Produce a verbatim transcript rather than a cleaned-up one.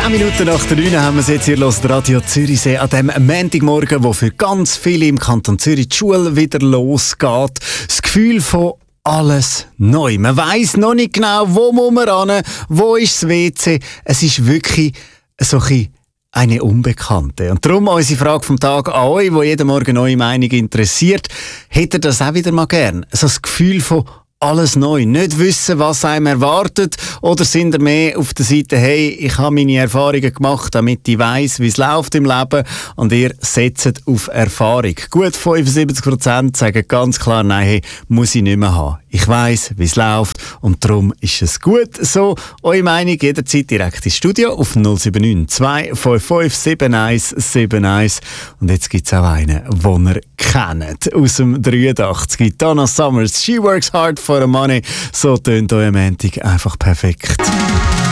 zehn Minuten nach der neun haben wir es jetzt hier los, Radio Zürichsee, an dem Montagmorgen, wo für ganz viele im Kanton Zürich die Schule wieder losgeht. Das Gefühl von alles neu. Man weiss noch nicht genau, wo muss man hin, wo ist das W C. Es ist wirklich so ein bisschen eine Unbekannte. Und darum unsere Frage vom Tag an euch, die jeden Morgen eure Meinung interessiert. Hättet ihr das auch wieder mal gern? So das Gefühl von alles neu, nicht wissen, was einem erwartet, oder sind ihr mehr auf der Seite, hey, ich habe meine Erfahrungen gemacht, damit ich weiss, wie es läuft im Leben, und ihr setzt auf Erfahrung. Gut fünfundsiebzig Prozent sagen ganz klar, nein, hey, muss ich nicht mehr haben. Ich weiss, wie es läuft, und darum ist es gut so. Eure Meinung jederzeit direkt ins Studio auf null sieben neun zwei fünf fünf sieben eins sieben eins. Und jetzt gibt es auch einen, den ihr kennt, aus dem dreiundachtzig. Donna Summers, She Works Hard for the Money. So tönt euer Montag einfach perfekt.